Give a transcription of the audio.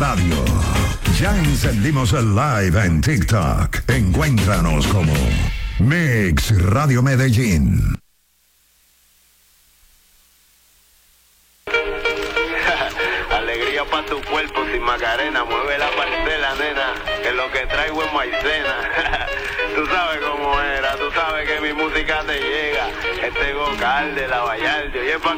Radio. Ya encendimos el live en TikTok. Encuéntranos como Mix Radio Medellín. Alegría pa' tu cuerpo sin Macarena, mueve la parcela, nena, que lo que traigo es maicena. Tú sabes cómo era, tú sabes que mi música te llega. Este Gocal de la Vallarta, y es pa'